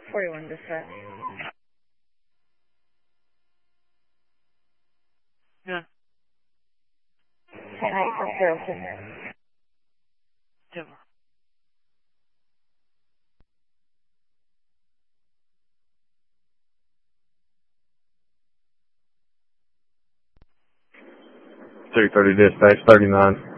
41 dispatch. Yeah. 10-8 for Carrollton. Denver. .330 dispatch, 39.